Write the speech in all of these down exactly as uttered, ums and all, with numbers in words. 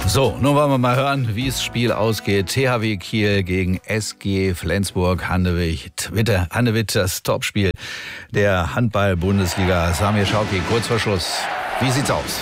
So, nun wollen wir mal hören, wie das Spiel ausgeht. T H W Kiel gegen S G Flensburg. Handewitt, Witte, Handewitt, das Topspiel der Handball-Bundesliga. Samir Schauki, kurz vor Schluss. Wie sieht's aus?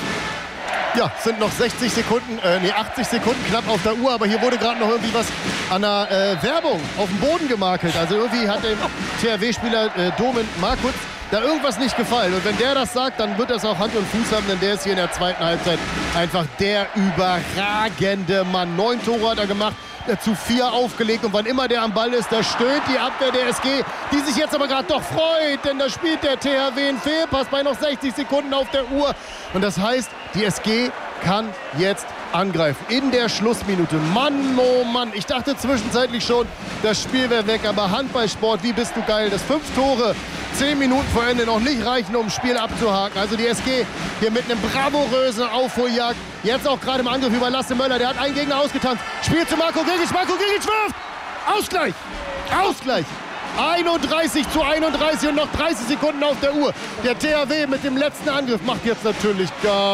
Ja, sind noch sechzig Sekunden, äh, nee, achtzig Sekunden knapp auf der Uhr, aber hier wurde gerade noch irgendwie was an der äh, Werbung auf dem Boden gemakelt. Also irgendwie hat dem T H W-Spieler äh, Domen Markutz da irgendwas nicht gefallen. Und wenn der das sagt, dann wird das auch Hand und Fuß haben, denn der ist hier in der zweiten Halbzeit einfach der überragende Mann. Neun Tore hat er gemacht, zu vier aufgelegt, und wann immer der am Ball ist, da stöhnt die Abwehr der S G, die sich jetzt aber gerade doch freut, denn da spielt der T H W einen Fehlpass bei noch sechzig Sekunden auf der Uhr. Und das heißt, die S G kann jetzt angreifen in der Schlussminute. Mann, oh Mann, ich dachte zwischenzeitlich schon, das Spiel wäre weg, aber Handballsport, wie bist du geil, dass fünf Tore zehn Minuten vor Ende noch nicht reichen, um das Spiel abzuhaken. Also die S G hier mit einem bravourösen Aufholjagd. Jetzt auch gerade im Angriff über Lasse Möller. Der hat einen Gegner ausgetanzt. Spielt zu Marco Grigic. Marco Grigic wirft. Ausgleich. Ausgleich. einunddreißig zu einunddreißig und noch dreißig Sekunden auf der Uhr. Der T H W mit dem letzten Angriff macht jetzt natürlich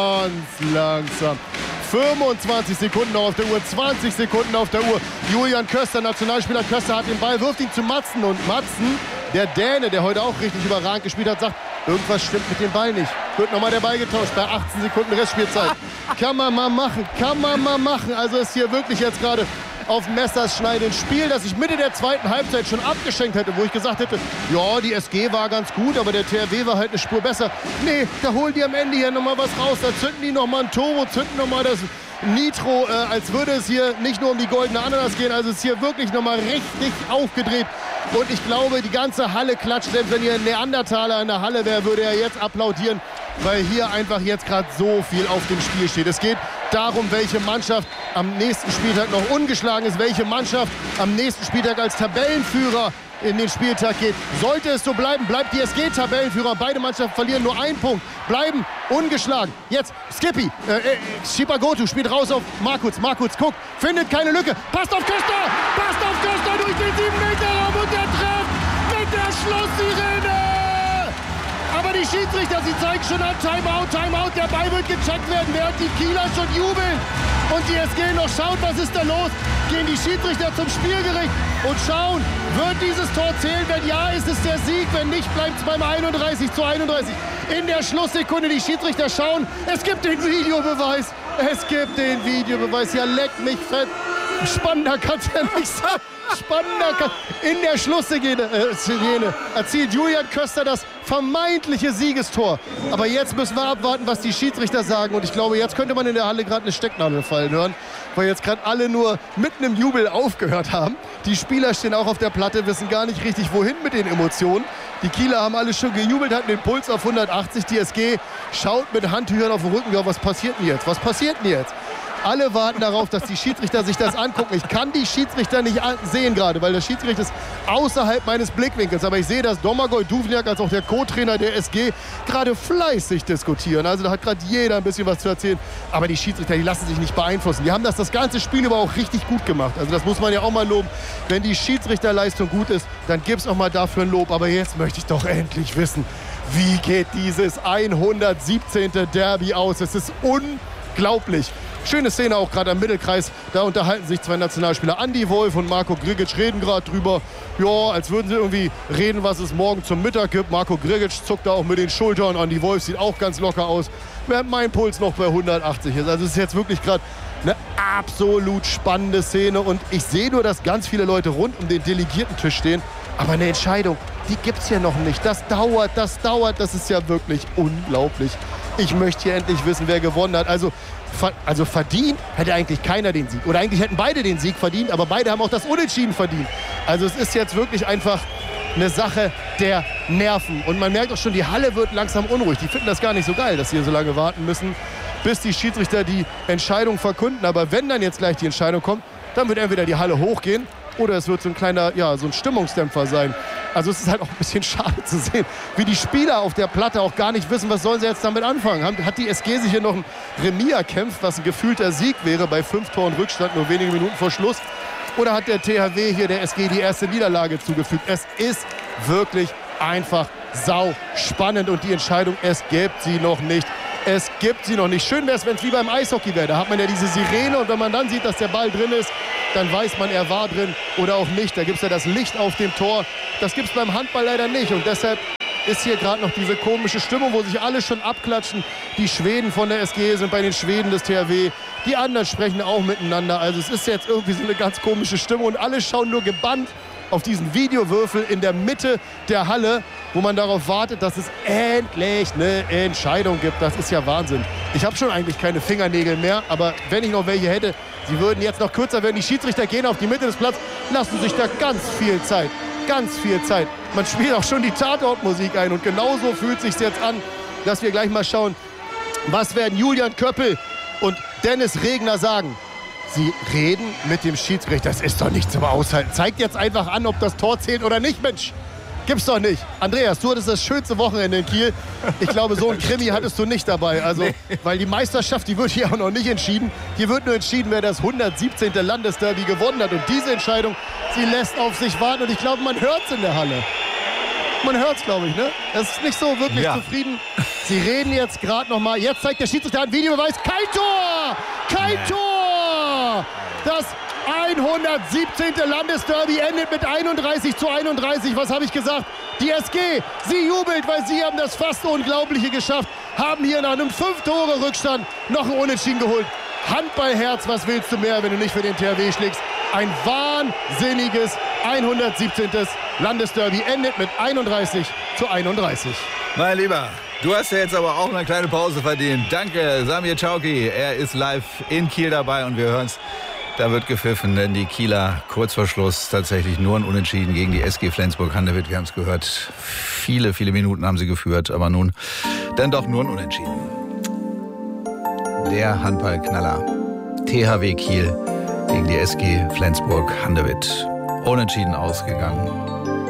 ganz langsam. fünfundzwanzig Sekunden noch auf der Uhr, zwanzig Sekunden auf der Uhr. Julian Köster, Nationalspieler Köster, hat den Ball, wirft ihn zu Matzen. Und Matzen, der Däne, der heute auch richtig überragend gespielt hat, sagt, irgendwas stimmt mit dem Ball nicht. Wird nochmal der Ball getauscht bei achtzehn Sekunden Restspielzeit. Kann man mal machen, kann man mal machen. Also ist hier wirklich jetzt gerade auf Messerschneide ein Spiel, das ich Mitte der zweiten Halbzeit schon abgeschenkt hätte, wo ich gesagt hätte, ja, die S G war ganz gut, aber der T H W war halt eine Spur besser. Nee, da holen die am Ende hier nochmal was raus. Da zünden die nochmal ein Turbo, zünden nochmal das Nitro, äh, als würde es hier nicht nur um die goldene Ananas gehen. Also es ist hier wirklich nochmal richtig aufgedreht. Und ich glaube, die ganze Halle klatscht. Selbst wenn hier ein Neandertaler in der Halle wäre, würde er jetzt applaudieren, weil hier einfach jetzt gerade so viel auf dem Spiel steht. Es geht darum, welche Mannschaft am nächsten Spieltag noch ungeschlagen ist, welche Mannschaft am nächsten Spieltag als Tabellenführer in den Spieltag geht. Sollte es so bleiben, bleibt die S G Tabellenführer. Beide Mannschaften verlieren nur einen Punkt, bleiben ungeschlagen. Jetzt Skippy, äh, äh, Shipagotu spielt raus auf Markutz. Markutz guckt, findet keine Lücke, passt auf Köster, passt auf Köster durch den sieben Meter Raum und der trifft mit der Schlusssirene. Aber die Schiedsrichter, sie zeigen schon an, Timeout, Timeout, der Ball wird gecheckt werden, während die Kieler schon jubeln. Und die S G noch schaut, was ist da los? Gehen die Schiedsrichter zum Spielgericht und schauen, wird dieses Tor zählen? Wenn ja, ist es der Sieg. Wenn nicht, bleibt es beim einunddreißig zu einunddreißig. In der Schlusssekunde, die Schiedsrichter schauen. Es gibt den Videobeweis. Es gibt den Videobeweis. Ja, leck mich fett. Spannender kann es ja nicht sein. Spannender kann... In der Schlussszene äh, erzielt Julian Köster das vermeintliche Siegestor. Aber jetzt müssen wir abwarten, was die Schiedsrichter sagen. Und ich glaube, jetzt könnte man in der Halle gerade eine Stecknadel fallen hören, weil jetzt gerade alle nur mitten im Jubel aufgehört haben. Die Spieler stehen auch auf der Platte, wissen gar nicht richtig, wohin mit den Emotionen. Die Kieler haben alle schon gejubelt, hatten den Puls auf hundertachtzig. Die S G schaut mit Handtüchern auf den Rücken. Ja, was passiert denn jetzt? Was passiert denn jetzt? Alle warten darauf, dass die Schiedsrichter sich das angucken. Ich kann die Schiedsrichter nicht sehen gerade, weil der Schiedsrichter ist außerhalb meines Blickwinkels. Aber ich sehe, dass Domagoj Duvniak als auch der Co-Trainer der S G gerade fleißig diskutieren. Also da hat gerade jeder ein bisschen was zu erzählen. Aber die Schiedsrichter, die lassen sich nicht beeinflussen. Die haben das das ganze Spiel über auch richtig gut gemacht. Also das muss man ja auch mal loben. Wenn die Schiedsrichterleistung gut ist, dann gibt es auch mal dafür ein Lob. Aber jetzt möchte ich doch endlich wissen, wie geht dieses hundertsiebzehnte Derby aus? Es ist unglaublich. Schöne Szene auch gerade am Mittelkreis. Da unterhalten sich zwei Nationalspieler. Andi Wolf und Marco Grigic reden gerade drüber. Ja, als würden sie irgendwie reden, was es morgen zum Mittag gibt. Marco Grigic zuckt da auch mit den Schultern. Andi Wolf sieht auch ganz locker aus. Während mein Puls noch bei hundertachtzig ist. Also es ist jetzt wirklich gerade eine absolut spannende Szene. Und ich sehe nur, dass ganz viele Leute rund um den Delegiertentisch stehen. Aber eine Entscheidung, die gibt es hier noch nicht. Das dauert, das dauert. Das ist ja wirklich unglaublich. Ich möchte hier endlich wissen, wer gewonnen hat. Also, also verdient hätte eigentlich keiner den Sieg. Oder eigentlich hätten beide den Sieg verdient, aber beide haben auch das Unentschieden verdient. Also es ist jetzt wirklich einfach eine Sache der Nerven. Und man merkt auch schon, die Halle wird langsam unruhig. Die finden das gar nicht so geil, dass sie hier so lange warten müssen, bis die Schiedsrichter die Entscheidung verkünden. Aber wenn dann jetzt gleich die Entscheidung kommt, dann wird entweder die Halle hochgehen oder es wird so ein kleiner, ja, so ein Stimmungsdämpfer sein. Also es ist halt auch ein bisschen schade zu sehen, wie die Spieler auf der Platte auch gar nicht wissen, was sollen sie jetzt damit anfangen. Hat die S G sich hier noch ein Remis erkämpft, was ein gefühlter Sieg wäre bei fünf Toren Rückstand, nur wenige Minuten vor Schluss? Oder hat der T H W hier der S G die erste Niederlage zugefügt? Es ist wirklich einfach sau spannend und die Entscheidung, es gibt sie noch nicht. Es gibt sie noch nicht. Schön wäre es, wenn es wie beim Eishockey wäre. Da hat man ja diese Sirene und wenn man dann sieht, dass der Ball drin ist, dann weiß man, er war drin oder auch nicht. Da gibt es ja das Licht auf dem Tor. Das gibt es beim Handball leider nicht. Und deshalb ist hier gerade noch diese komische Stimmung, wo sich alle schon abklatschen. Die Schweden von der S G sind bei den Schweden des T H W. Die anderen sprechen auch miteinander. Also es ist jetzt irgendwie so eine ganz komische Stimmung. Und alle schauen nur gebannt auf diesen Videowürfel in der Mitte der Halle, wo man darauf wartet, dass es endlich eine Entscheidung gibt. Das ist ja Wahnsinn. Ich habe schon eigentlich keine Fingernägel mehr, aber wenn ich noch welche hätte, sie würden jetzt noch kürzer werden. Die Schiedsrichter gehen auf die Mitte des Platzes, lassen sich da ganz viel Zeit. Ganz viel Zeit. Man spielt auch schon die Tatortmusik ein und genauso fühlt es sich jetzt an, dass wir gleich mal schauen, was werden Julian Köppel und Dennis Regner sagen. Sie reden mit dem Schiedsrichter. Das ist doch nicht zum Aushalten. Zeigt jetzt einfach an, ob das Tor zählt oder nicht, Mensch. Gibt's doch nicht. Andreas, du hattest das schönste Wochenende in Kiel. Ich glaube, so ein Krimi hattest du nicht dabei. Also, nee. Weil die Meisterschaft, die wird hier auch noch nicht entschieden. Hier wird nur entschieden, wer das hundertsiebzehnte Landesderby gewonnen hat. Und diese Entscheidung, sie lässt auf sich warten. Und ich glaube, man hört es in der Halle. Man hört es, glaube ich, ne? Es ist nicht so wirklich ja. zufrieden. Sie reden jetzt gerade noch mal. Jetzt zeigt der Schiedsrichter ein Videobeweis. Kein Tor! Kein nee. Tor! Das hundertsiebzehnte Landesderby endet mit einunddreißig zu einunddreißig. Was habe ich gesagt? Die S G, sie jubelt, weil sie haben das fast Unglaubliche geschafft. Haben hier nach einem fünf Tore Rückstand noch ein Unentschieden geholt. Handballherz, was willst du mehr, wenn du nicht für den T H W schlägst? Ein wahnsinniges hundertsiebzehnte Landesderby endet mit einunddreißig zu einunddreißig. Mein Lieber, du hast ja jetzt aber auch eine kleine Pause verdient. Danke, Samir Chauki. Er ist live in Kiel dabei und wir hören es. Da wird gepfiffen, denn die Kieler kurz vor Schluss tatsächlich nur ein Unentschieden gegen die S G Flensburg-Handewitt. Wir haben es gehört, viele, viele Minuten haben sie geführt, aber nun dann doch nur ein Unentschieden. Der Handballknaller T H W Kiel gegen die S G Flensburg-Handewitt. Unentschieden ausgegangen.